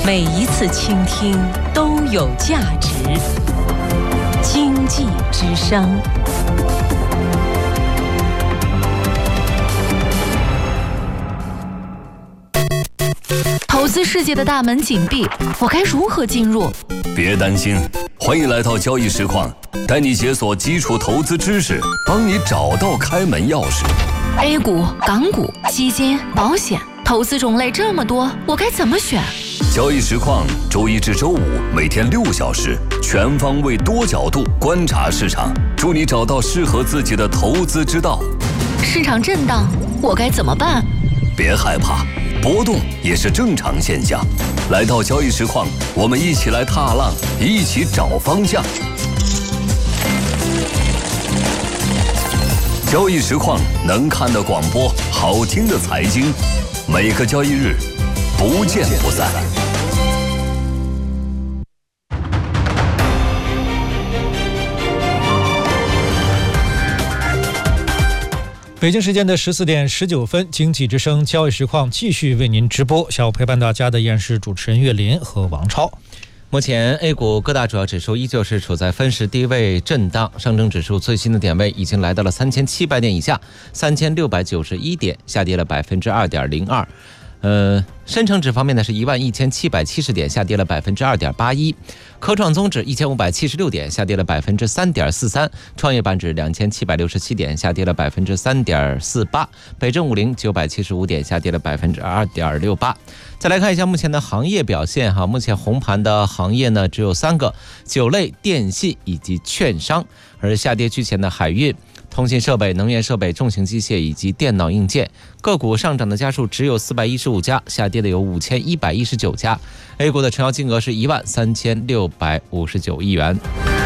每一次倾听都有价值。经济之声。 投资世界的大门紧闭，我该如何进入？ 别担心，欢迎来到交易实况，带你解锁基础投资知识，帮你找到开门钥匙。 A 股、港股、基金、保险，投资种类这么多，我该怎么选？ 交易实况，周一至周五每天6小时，全方位多角度观察市场，助你找到适合自己的投资之道。 市场震荡，我该怎么办？ 别害怕，波动也是正常现象。来到交易实况，我们一起来踏浪，一起找方向。交易实况，能看的广播，好听的财经，每个交易日不见不散。 北京时间的14点19分，经济之声交易实况继续为您直播。下午陪伴大家的依然是主持人岳林和王超。 目前 A 股各大主要指数依旧是处在分时低位震荡，上证指数最新的点位已经来到了3700点以下，3691点，下跌了2.02%。深成指方面呢是11770点，下跌了2.81%。科创综指1576点，下跌了3.43%。创业板指2767点，下跌了3.48%。北证50 975点，下跌了2.68%。再来看一下目前的行业表现哈，目前红盘的行业呢只有3个：酒类、电信以及券商，而下跌居前的海运、通信设备、能源设备、重型机械以及电脑硬件。个股上涨的家数只有415家，下跌的有5119家。A 股的成交金额是13659亿元。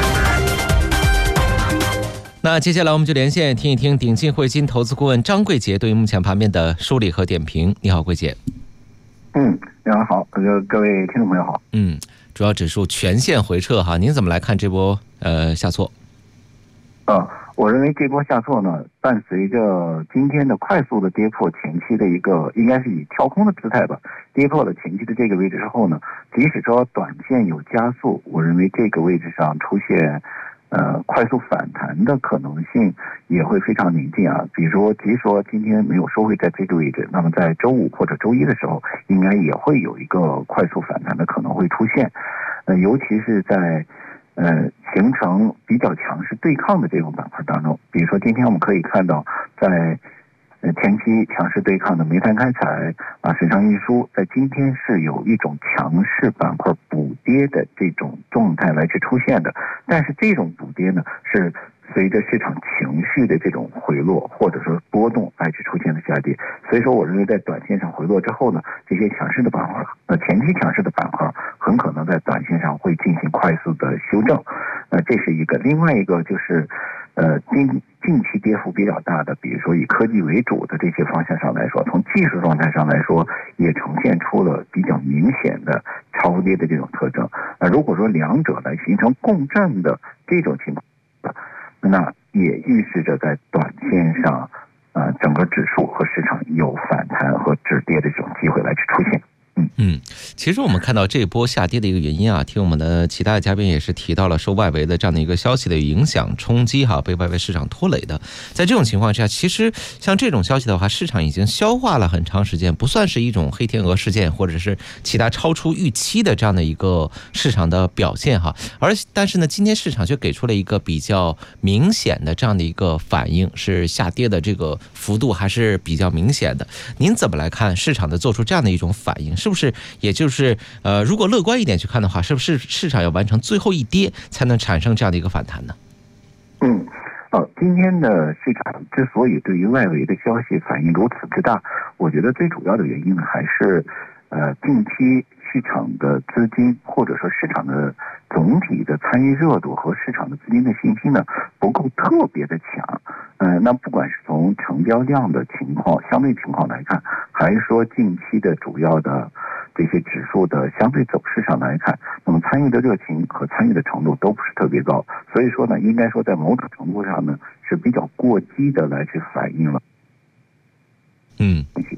那接下来我们就连线听一听鼎进汇金投资顾问张桂杰对于目前盘面的梳理和点评。你好，桂杰。 你好，各位听众朋友好。 主要指数全线回撤哈，您怎么来看这波下挫？ 我认为这波下挫呢，伴随着今天的快速的跌破前期的一个，应该是以跳空的姿态吧，跌破了前期的这个位置之后呢，即使说短线有加速，我认为这个位置上出现快速反弹的可能性也会非常临近啊。比如说，即使说今天没有收回在这个位置，那么在周五或者周一的时候，应该也会有一个快速反弹的可能会出现。尤其是在形成比较强势对抗的这种板块当中，比如说今天我们可以看到，在前期强势对抗的煤炭开采水上运输，在今天是有一种强势板块补跌的这种状态来去出现的，但是这种补跌呢是随着市场情绪的这种回落或者说波动来去出现的下跌，所以说我认为在短线上回落之后呢，这些强势的板块前期强势的板块很可能在短线上会进行快速的修正，这是一个。另外一个就是近期跌幅比较大的，比如说以科技为主的这些方向上来说，从技术状态上来说也呈现出了比较明显的超跌的这种特征。如果说两者来形成共振的这种情况，那也预示着在短线上整个指数和市场有反弹和止跌的这种机会来去出现。 其实我们看到这波下跌的一个原因啊，听我们的其他的嘉宾也是提到了受外围的这样的一个消息的影响冲击哈，被外围市场拖累的。在这种情况下，其实像这种消息的话，市场已经消化了很长时间，不算是一种黑天鹅事件或者是其他超出预期的这样的一个市场的表现哈。但是呢，今天市场却给出了一个比较明显的这样的一个反应，是下跌的这个幅度还是比较明显的。您怎么来看市场的做出这样的一种反应？是不是也就是如果乐观一点去看的话，是不是市场要完成最后一跌才能产生这样的一个反弹呢？ 今天的市场之所以对于外围的消息反应如此之大，我觉得最主要的原因呢，还是近期市场的资金或者说市场的总体的参与热度和市场的资金的信心呢不够特别的强。那不管是从成交量的情况、相对情况来看，还是说近期的主要的这些指数的相对走势上来看，那么参与的热情和参与的程度都不是特别高，所以说呢，应该说在某种程度上呢是比较过激的来去反映了